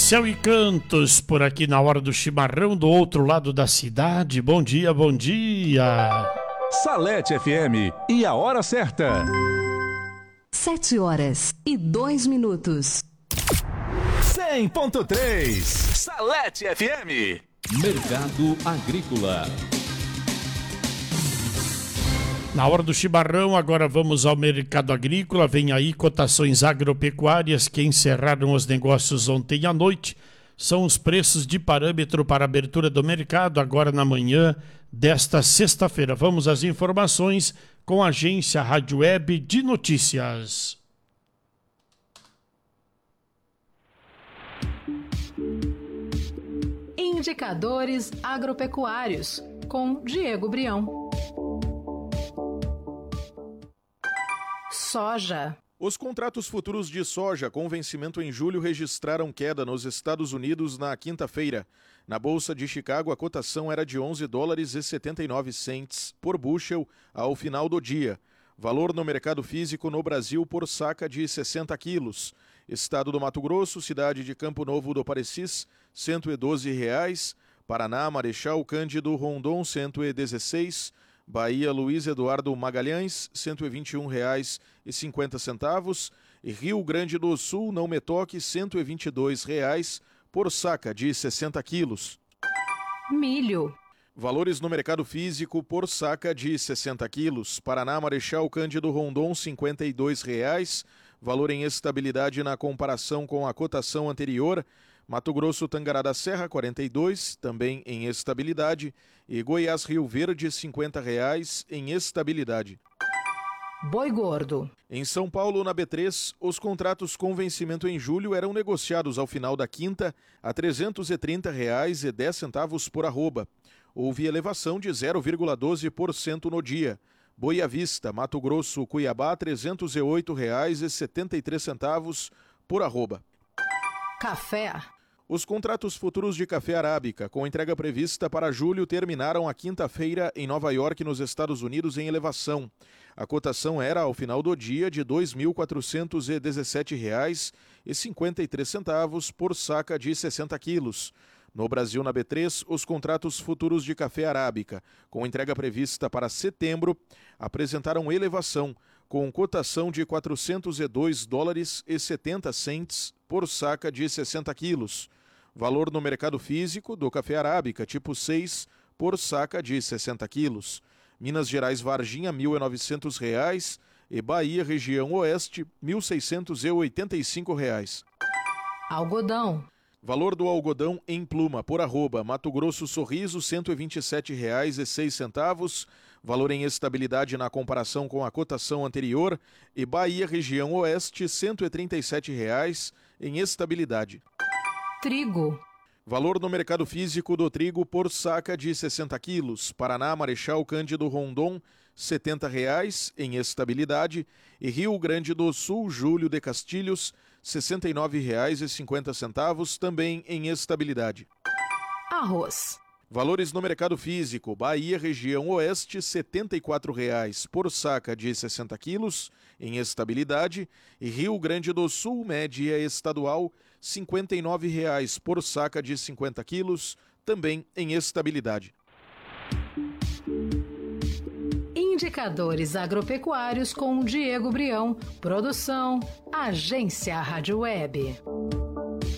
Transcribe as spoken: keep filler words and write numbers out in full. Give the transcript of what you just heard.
Céu e cantos por aqui na hora do chimarrão do outro lado da cidade. Bom dia, bom dia. Salete F M e a hora certa. Sete horas e dois minutos. cem ponto três Salete F M. Mercado Agrícola. Na hora do chimarrão, agora vamos ao mercado agrícola. Vem aí cotações agropecuárias que encerraram os negócios ontem à noite. São os preços de parâmetro para a abertura do mercado agora na manhã desta sexta-feira. Vamos às informações com a agência Rádio Web de Notícias. Indicadores agropecuários com Diego Brião. Soja. Os contratos futuros de soja com vencimento em julho registraram queda nos Estados Unidos na quinta-feira. Na Bolsa de Chicago, a cotação era de onze dólares e setenta e nove centes por bushel ao final do dia. Valor no mercado físico no Brasil por saca de sessenta quilos. Estado do Mato Grosso, cidade de Campo Novo do Parecis, cento e doze reais. Paraná, Marechal Cândido Rondon, cento e dezesseis. Bahia, Luiz Eduardo Magalhães, cento e vinte e um reais e cinquenta centavos. E Rio Grande do Sul, Não Me Toque, cento e vinte e dois reais por saca de sessenta quilos. Milho. Valores no mercado físico por saca de sessenta quilos. Paraná, Marechal Cândido Rondon, cinquenta e dois reais. Valor em estabilidade na comparação com a cotação anterior. Mato Grosso, Tangará da Serra, quarenta e dois, também em estabilidade. E Goiás, Rio Verde, cinquenta reais, em estabilidade. Boi gordo. Em São Paulo, na B três, os contratos com vencimento em julho eram negociados ao final da quinta a trezentos e trinta reais e dez centavos por arroba. Houve elevação de zero vírgula doze por cento no dia. Boi à vista, Mato Grosso, Cuiabá, trezentos e oito reais e setenta e três centavos por arroba. Café. Os contratos futuros de café arábica, com entrega prevista para julho, terminaram a quinta-feira em Nova York, nos Estados Unidos, em elevação. A cotação era, ao final do dia, de dois mil quatrocentos e dezessete reais e cinquenta e três centavos por saca de sessenta quilos. No Brasil, na B três, os contratos futuros de café arábica, com entrega prevista para setembro, apresentaram elevação, com cotação de quatrocentos e dois dólares e setenta centes por saca de sessenta quilos. Valor no mercado físico do café arábica tipo seis por saca de sessenta quilos. Minas Gerais, Varginha, mil e novecentos reais e Bahia, região oeste, mil seiscentos e oitenta e cinco reais. Algodão. Valor do algodão em pluma por arroba, Mato Grosso, Sorriso, cento e vinte e sete reais e seis centavos. Valor em estabilidade na comparação com a cotação anterior. E Bahia, região oeste, cento e trinta e sete reais em estabilidade. Trigo. Valor no mercado físico do trigo por saca de sessenta quilos. Paraná, Marechal Cândido Rondon, setenta reais em estabilidade. E Rio Grande do Sul, Júlio de Castilhos, sessenta e nove reais e cinquenta centavos, também em estabilidade. Arroz. Valores no mercado físico, Bahia, região oeste, setenta e quatro reais por saca de sessenta quilos, em estabilidade, e Rio Grande do Sul, média estadual, cinquenta e nove reais por saca de cinquenta quilos, também em estabilidade. Indicadores agropecuários com Diego Brião. Produção, Agência Rádio Web.